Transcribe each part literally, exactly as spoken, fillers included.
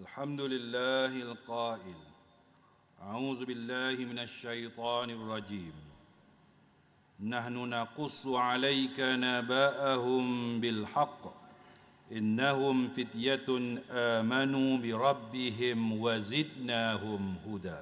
الحمد لله القائل أعوذ بالله من الشيطان الرجيم نحن نقص عليك نبأهم بالحق إنهم فتية آمنوا بربهم وزدناهم هدى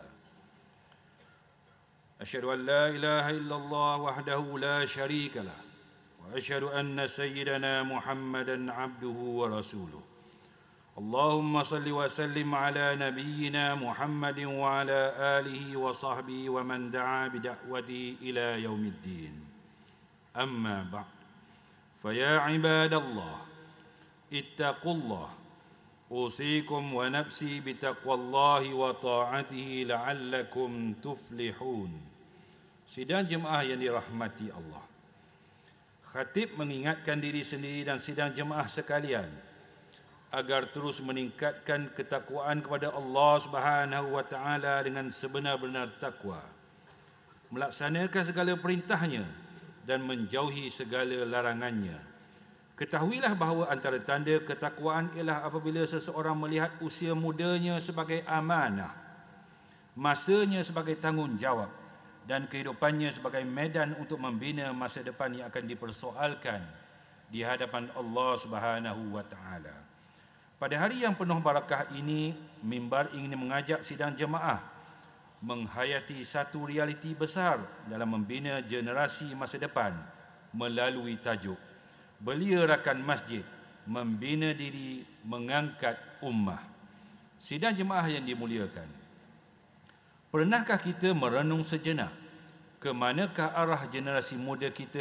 أشهد أن لا إله إلا الله وحده لا شريك له وأشهد أن سيدنا محمدا عبده ورسوله اللهم صل وسلم على نبينا محمد وعلى آله وصحبه ومن دعا بدعوته إلى يوم الدين أما بعد فيا عباد الله اتقوا الله أوصيكم ونفسي بتقوى الله وطاعته لعلكم تفلحون. Sidang jemaah yang dirahmati Allah, khatib mengingatkan diri sendiri dan sidang jemaah sekalian agar terus meningkatkan ketakwaan kepada Allah Subhanahu wa taala dengan sebenar-benar takwa, melaksanakan segala perintahnya dan menjauhi segala larangannya. Ketahuilah bahawa antara tanda ketakwaan ialah apabila seseorang melihat usia mudanya sebagai amanah, masanya sebagai tanggungjawab dan kehidupannya sebagai medan untuk membina masa depan yang akan dipersoalkan di hadapan Allah Subhanahu wa taala. Pada hari yang penuh barakah ini, mimbar ingin mengajak sidang jemaah menghayati satu realiti besar dalam membina generasi masa depan melalui tajuk Belia Rakan Masjid, membina diri, mengangkat ummah. Sidang jemaah yang dimuliakan, pernahkah kita merenung sejenak ke manakah arah generasi muda kita